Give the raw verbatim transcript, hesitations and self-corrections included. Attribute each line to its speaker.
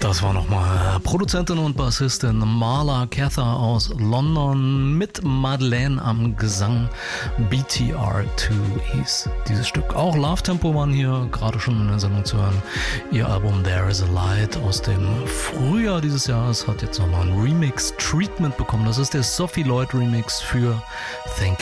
Speaker 1: Das war nochmal Produzentin und Bassistin Marla Cather aus London mit Madeleine am Gesang. B T R zwei hieß dieses Stück. Auch Love Tempo waren hier gerade schon in der Sendung zu hören. Ihr Album There Is a Light aus dem Frühjahr dieses Jahres hat jetzt nochmal ein Remix-Treatment bekommen. Das ist der Sophie Lloyd Remix für Thank